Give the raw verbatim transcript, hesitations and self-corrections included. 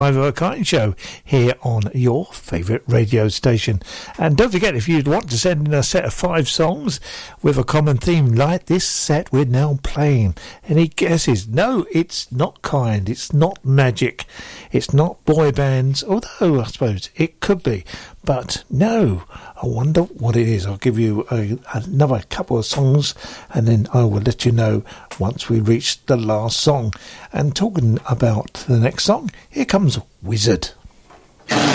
Ivor Kite Show here on your favourite radio station. And don't forget, if you'd want to send in a set of five songs with a common theme like this set we're now playing, any guesses? No, it's not Kind, it's not Magic, it's not boy bands, although I suppose it could be. But no, I wonder what it is. I'll give you a, another couple of songs and then I will let you know once we reach the last song. And talking about the next song, here comes Wizard.